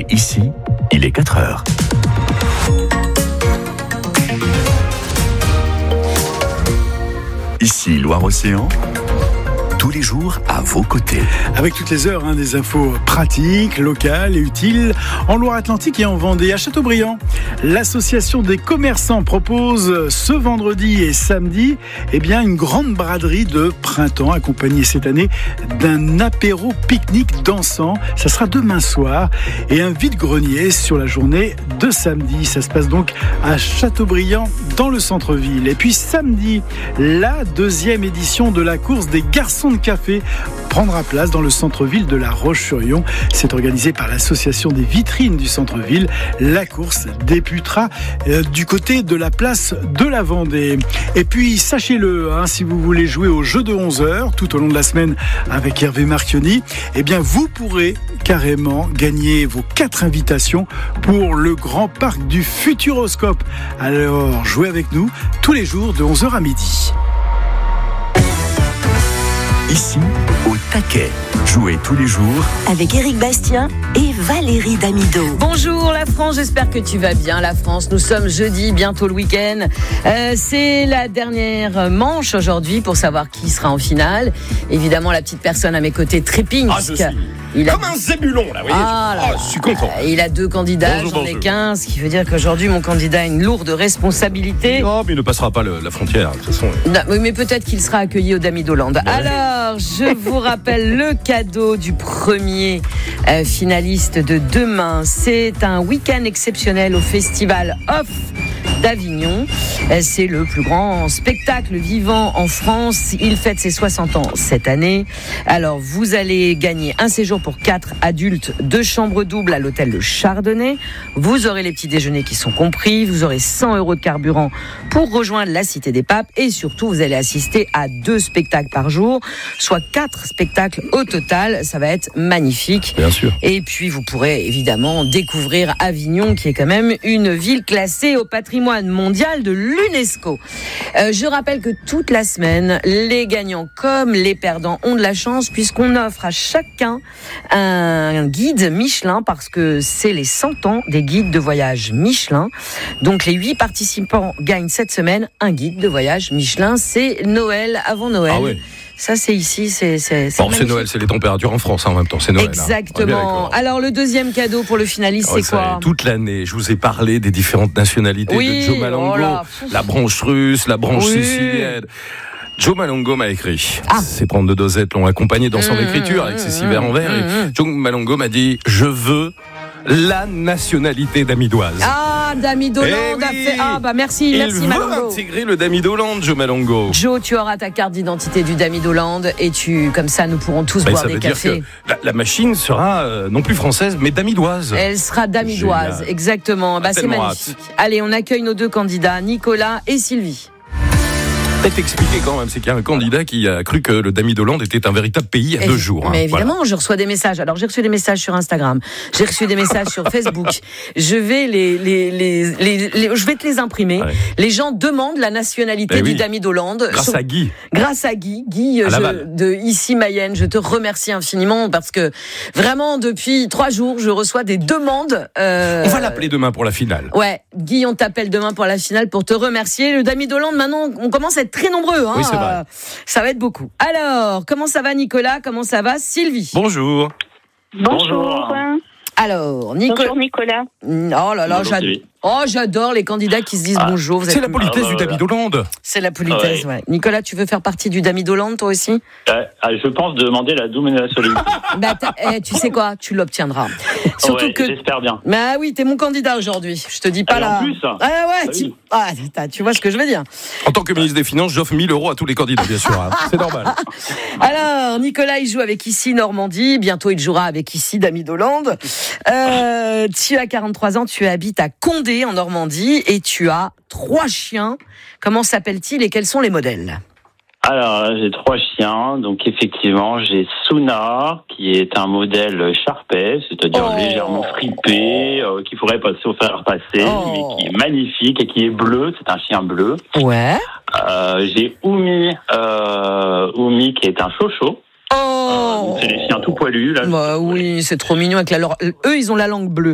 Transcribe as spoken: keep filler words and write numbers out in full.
Ici, il est quatre heures. Ici, Loire-Océan. Tous les jours à vos côtés. Avec toutes les heures, hein, des infos pratiques, locales et utiles en Loire-Atlantique et en Vendée. À Châteaubriand, l'association des commerçants propose ce vendredi et samedi eh bien, une grande braderie de printemps accompagnée cette année d'un apéro pique-nique dansant. Ça sera demain soir et un vide-grenier sur la journée de samedi. Ça se passe donc à Châteaubriand dans le centre-ville. Et puis samedi, la deuxième édition de la course des garçons de café prendra place dans le centre-ville de La Roche-sur-Yon. C'est organisé par l'association des vitrines du centre-ville. La course débutera euh, du côté de la place de la Vendée. Et puis, sachez-le, hein, si vous voulez jouer au jeu de onze heures tout au long de la semaine avec Hervé Marchionni, eh bien, vous pourrez carrément gagner vos quatre invitations pour le grand parc du Futuroscope. Alors, jouez avec nous tous les jours de onze heures à midi. Ici, au taquet. Jouez tous les jours avec Éric Bastien et Valérie Damido. Bonjour la France, j'espère que tu vas bien la France. Nous sommes jeudi, bientôt le week-end. Euh, c'est la dernière manche aujourd'hui pour savoir qui sera en finale. Évidemment, la petite personne à mes côtés trépigne. Ah, je suis il a... comme un zébulon là, vous voyez. Ah, là, oh, je suis content. Il a deux candidats, bonjour, j'en ai quinze, ce qui veut dire qu'aujourd'hui mon candidat a une lourde responsabilité. Non, mais il ne passera pas le, la frontière, de toute façon. Non, mais peut-être qu'il sera accueilli au Damidoland. Ouais. Alors, je vous rappelle le cadeau du premier euh, finaliste de demain. C'est un week-end exceptionnel au Festival Off d'Avignon. C'est le plus grand spectacle vivant en France. Il fête ses soixante ans cette année. Alors, vous allez gagner un séjour pour quatre adultes, deux chambres doubles à l'hôtel Le Chardonnay. Vous aurez les petits déjeuners qui sont compris. Vous aurez cent euros de carburant pour rejoindre la Cité des Papes. Et surtout, vous allez assister à deux spectacles par jour, soit quatre spectacles au total. Ça va être magnifique. Bien sûr. Et puis, vous pourrez évidemment découvrir Avignon, qui est quand même une ville classée au patrimoine mondial de l'UNESCO. Euh, je rappelle que toute la semaine, les gagnants comme les perdants ont de la chance puisqu'on offre à chacun un guide Michelin parce que c'est les cent ans des guides de voyage Michelin. Donc les huit participants gagnent cette semaine un guide de voyage Michelin. C'est Noël avant Noël. Ah oui. Ça, c'est ici, c'est c'est c'est, bon, c'est Noël, c'est les températures en France hein, en même temps, c'est Noël. Exactement. Hein. Alors, le deuxième cadeau pour le finaliste, ouais, c'est quoi ? Toute l'année, je vous ai parlé des différentes nationalités oui, de Joe Malongo, oh là, la branche russe, la branche oui. sicilienne. Joe Malongo m'a écrit. Ah. Ses prendre de dosettes l'ont accompagné dans son mmh, écriture avec mmh, ses six verres en verre. Mmh. Joe Malongo m'a dit « Je veux la nationalité damidoise. » Ah, Damidoland eh a oui. fait... Ah, bah merci, Il merci veut Malongo. intégrer le Damidoland, Joe Malongo. Joe, tu auras ta carte d'identité du Damidoland et tu, comme ça, nous pourrons tous bah, boire ça des veut cafés. Dire que la, la machine sera euh, non plus française, mais damidoise. Elle sera damidoise, Génial. exactement. Bah, c'est magnifique. Hâte. Allez, on accueille nos deux candidats, Nicolas et Sylvie. Peut-être expliquer quand même, c'est qu'il y a un candidat qui a cru que le Damidoland était un véritable pays il y a et deux jours. Mais hein, évidemment, voilà. je reçois des messages. Alors, j'ai reçu des messages sur Instagram, j'ai reçu des messages sur Facebook. Je vais les, les, les, les, les, je vais te les imprimer. Ouais. Les gens demandent la nationalité eh oui. du Damidoland. Grâce sur, à Guy. Grâce à Guy, Guy je, de ici Mayenne. Je te remercie infiniment parce que vraiment depuis trois jours, je reçois des demandes. Euh, on va l'appeler demain pour la finale. Ouais, Guy, on t'appelle demain pour la finale pour te remercier. Le Damidoland, maintenant, on commence à être très nombreux. Hein. Oui, c'est vrai. Euh, ça va être beaucoup. Alors, comment ça va Nicolas ? Comment ça va Sylvie ? Bonjour. Bonjour. Alors, Nicolas. Bonjour Nicolas. Oh là là, j'adore. Oh, j'adore les candidats qui se disent ah, bonjour. Vous c'est êtes... la politesse ah, bah, du Damidoland. C'est la politesse, ah, ouais. ouais. Nicolas, tu veux faire partie du Damidoland, toi aussi ? euh, Je pense demander la double nationalité. Bah, eh, tu sais quoi ? Tu l'obtiendras. Surtout ouais, que. J'espère bien. Bah oui, t'es mon candidat aujourd'hui. Je te dis pas là. En plus. Ah ouais, ah, tu... Oui. Ah, tu vois ce que je veux dire. En tant que ministre des Finances, j'offre mille euros à tous les candidats, bien sûr. Hein. C'est normal. Alors, Nicolas, il joue avec ici Normandie. Bientôt, il jouera avec ici Damidoland. Euh, tu as quarante-trois ans, tu habites à Condé, en Normandie. Et tu as trois chiens. Comment s'appellent-ils et quels sont les modèles ? Alors, j'ai trois chiens. Donc, effectivement, j'ai Suna, qui est un modèle Sharpei, c'est-à-dire oh. légèrement fripé, euh, qu'il faudrait pas se faire passer, oh. mais qui est magnifique et qui est bleu. C'est un chien bleu. Ouais. Euh, j'ai Oumi, euh, Oumi, qui est un chocho. Oh. Euh, c'est des chiens tout poilus là. Bah oui, c'est trop mignon avec la leur... eux ils ont la langue bleue.